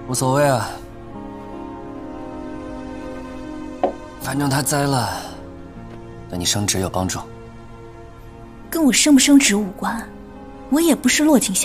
无所谓啊，反正他栽了，对你升职有帮助。 跟我升不升职无关，我也不是落井下